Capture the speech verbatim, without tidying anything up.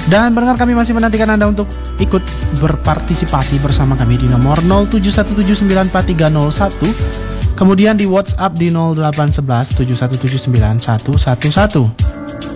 Dan pendengar, kami masih menantikan Anda untuk ikut berpartisipasi bersama kami di nomor nol tujuh satu tujuh sembilan empat tiga nol satu, kemudian di WhatsApp di nol delapan satu satu tujuh satu tujuh sembilan satu satu satu.